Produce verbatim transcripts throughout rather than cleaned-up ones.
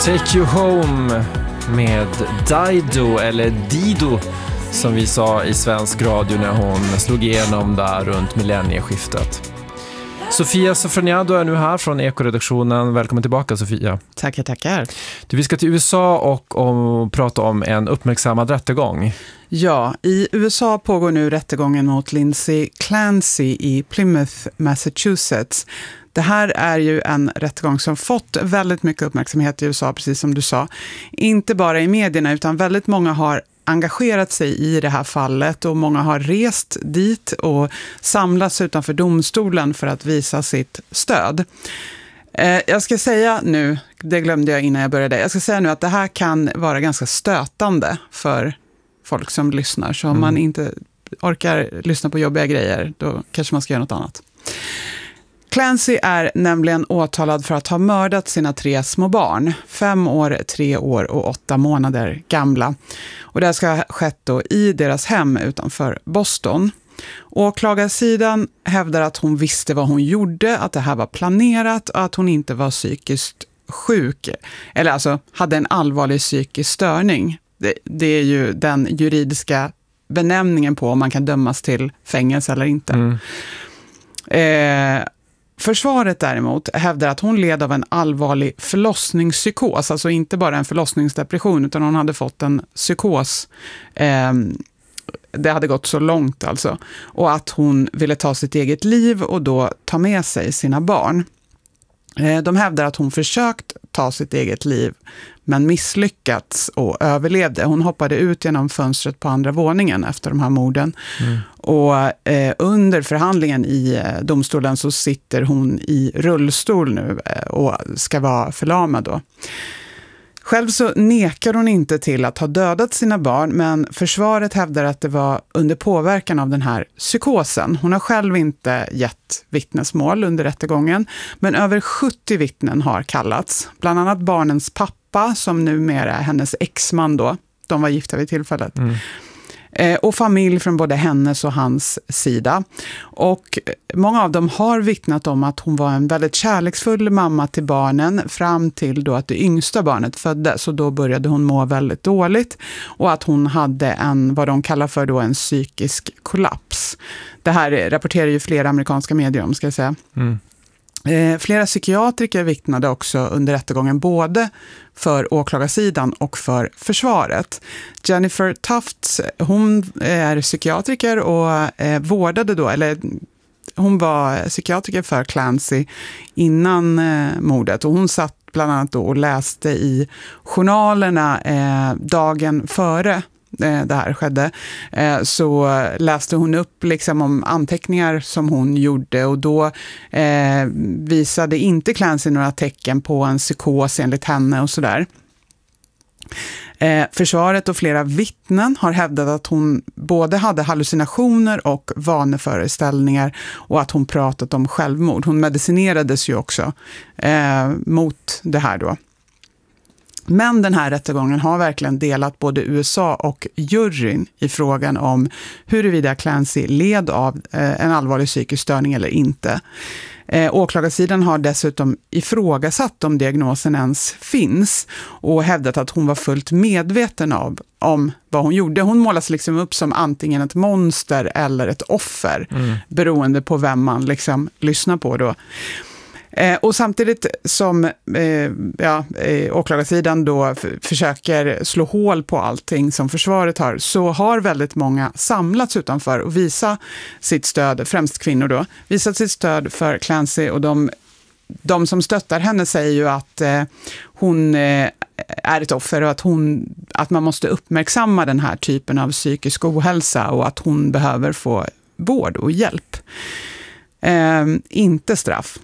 Take You Home med Dido, eller Dido som vi sa i svensk radio när hon slog igenom där runt millennieskiftet. Sofia Sofroniado är nu här från Ekoredaktionen. Välkommen tillbaka, Sofia. Tackar, tackar. Du, vi ska till U S A och om, prata om en uppmärksammad rättegång. Ja, i U S A pågår nu rättegången mot Lindsay Clancy i Plymouth, Massachusetts. Det här är ju en rättegång som fått väldigt mycket uppmärksamhet i U S A, precis som du sa. Inte bara i medierna, utan väldigt många har engagerat sig i det här fallet och många har rest dit och samlats utanför domstolen för att visa sitt stöd. Eh, jag ska säga nu, det glömde jag innan jag började, jag ska säga nu att det här kan vara ganska stötande för folk som lyssnar. Så om mm. man inte orkar lyssna på jobbiga grejer, då kanske man ska göra något annat. Clancy är nämligen åtalad för att ha mördat sina tre små barn. Fem år, tre år och åtta månader gamla. Och det ska ha skett då i deras hem utanför Boston. Åklagarsidan hävdar att hon visste vad hon gjorde, att det här var planerat och att hon inte var psykiskt sjuk. Eller alltså hade en allvarlig psykisk störning. Det, det är ju den juridiska benämningen på om man kan dömas till fängelse eller inte. Mm. Eh, Försvaret däremot hävdar att hon led av en allvarlig förlossningspsykos, alltså inte bara en förlossningsdepression utan hon hade fått en psykos. Eh, det hade gått så långt alltså. Och att hon ville ta sitt eget liv och då ta med sig sina barn. Eh, de hävdar att hon försökt ta sitt eget liv men misslyckats och överlevde. Hon hoppade ut genom fönstret på andra våningen efter de här morden. Mm. Och eh, under förhandlingen i eh, domstolen så sitter hon i rullstol nu eh, och ska vara förlamad då. Själv så nekar hon inte till att ha dödat sina barn, men försvaret hävdar att det var under påverkan av den här psykosen. Hon har själv inte gett vittnesmål under rättegången, men över sjuttio vittnen har kallats. Bland annat barnens pappa, som numera är hennes exman då. De var gifta vid tillfället. Mm. Och familj från både hennes och hans sida. Och många av dem har vittnat om att hon var en väldigt kärleksfull mamma till barnen fram till då att det yngsta barnet föddes. Och då började hon må väldigt dåligt. Och att hon hade en, vad de kallar för då, en psykisk kollaps. Det här rapporterar ju flera amerikanska medier om, ska jag säga. Mm. Eh, flera psykiatriker vittnade också under rättegången både för åklagarsidan och för försvaret. Jennifer Tufts, hon är psykiatriker och eh, vårdade då, eller hon var psykiatriker för Clancy innan eh, mordet. Och hon satt bland annat då och läste i journalerna eh, dagen före det här skedde, så läste hon upp liksom om anteckningar som hon gjorde och då eh, visade inte Clancy några tecken på en psykos enligt henne och sådär. Eh, försvaret och flera vittnen har hävdat att hon både hade hallucinationer och vaneföreställningar och att hon pratat om självmord. Hon medicinerades ju också eh, mot det här då. Men den här rättegången har verkligen delat både U S A och juryn i frågan om huruvida Clancy led av eh, en allvarlig psykisk störning eller inte. Eh, åklagarsidan har dessutom ifrågasatt om diagnosen ens finns och hävdat att hon var fullt medveten av om vad hon gjorde. Hon målas liksom upp som antingen ett monster eller ett offer, mm. beroende på vem man liksom lyssnar på då. Eh, och samtidigt som eh, ja, eh, åklagarsidan då f- försöker slå hål på allting som försvaret har, så har väldigt många samlats utanför och visa sitt stöd, främst kvinnor då, visat sitt stöd för Clancy, och de, de som stöttar henne säger ju att eh, hon eh, är ett offer och att, hon, att man måste uppmärksamma den här typen av psykisk ohälsa och att hon behöver få vård och hjälp. Eh, inte straff.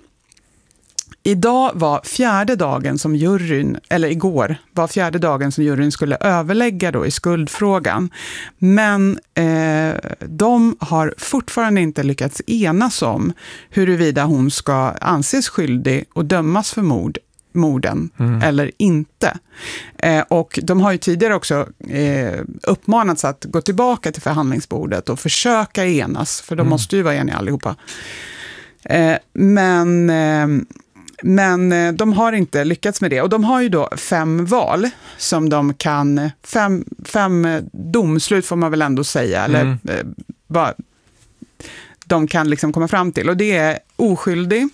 Idag var fjärde dagen som juryn, eller igår var fjärde dagen som juryn skulle överlägga då i skuldfrågan. Men eh, de har fortfarande inte lyckats enas om huruvida hon ska anses skyldig och dömas för mord, morden mm. eller inte. Eh, och de har ju tidigare också eh, uppmanats att gå tillbaka till förhandlingsbordet och försöka enas, för de mm. måste ju vara eniga allihopa. Eh, men... Eh, Men eh, de har inte lyckats med det. Och de har ju då fem val som de kan, fem, fem domslut får man väl ändå säga, eller Mm. eh, bara, de kan liksom komma fram till. Och det är oskyldig,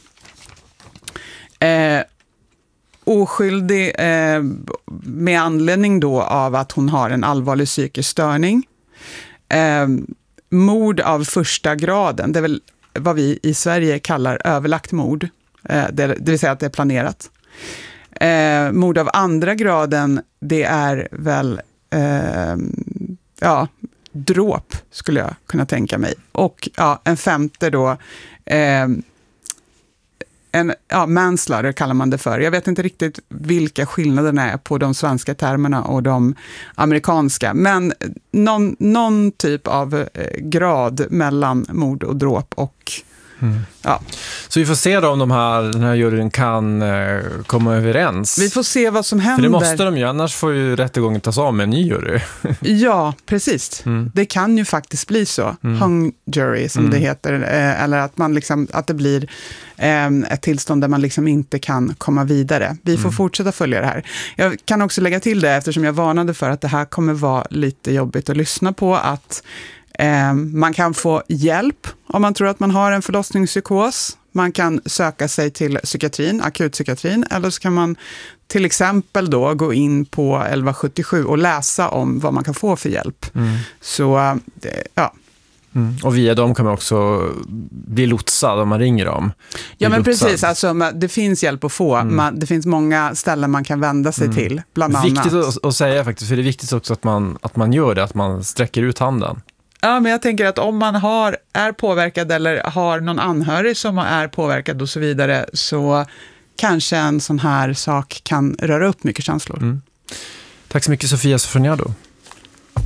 eh, oskyldig eh, med anledning då av att hon har en allvarlig psykisk störning. Eh, mord av första graden, det är väl vad vi i Sverige kallar överlagt mord. Eh, det, det vill säga att det är planerat. Eh, mord av andra graden, det är väl eh, ja, dråp skulle jag kunna tänka mig. Och ja, en femte då, eh, en, ja, manslaughter kallar man det för. Jag vet inte riktigt vilka skillnaderna är på de svenska termerna och de amerikanska. Men någon, någon typ av eh, grad mellan mord och dråp och Mm. ja. Så vi får se då om de här, den här juryn kan eh, komma överens. Vi får se vad som händer. För det måste de ju, annars får ju rättegången tas av med en ny jury. Ja, precis. Mm. Det kan ju faktiskt bli så. Mm. Hung jury som Mm. det heter. Eh, eller att, man liksom, att det blir eh, ett tillstånd där man liksom inte kan komma vidare. Vi får Mm. fortsätta följa det här. Jag kan också lägga till det, eftersom jag varnade för att det här kommer vara lite jobbigt att lyssna på, att Eh, man kan få hjälp om man tror att man har en förlossningspsykos. Man kan söka sig till psykiatrin, akutpsykiatrin, eller så kan man till exempel då gå in på elva sjuttiosju och läsa om vad man kan få för hjälp. Mm. Så, eh, ja. Mm. Och via dem kan man också bli lotsad om man ringer dem. Ja, men lotsad. precis. Alltså, det finns hjälp att få. Mm. Man, det finns många ställen man kan vända sig Mm. till, bland annat. Viktigt att, att säga faktiskt, för det är viktigt också att man, att man gör det, att man sträcker ut handen. Ja, men jag tänker att om man har, är påverkad eller har någon anhörig som är påverkad och så vidare, så kanske en sån här sak kan röra upp mycket känslor. Mm. Tack så mycket, Sofia Sofroniado.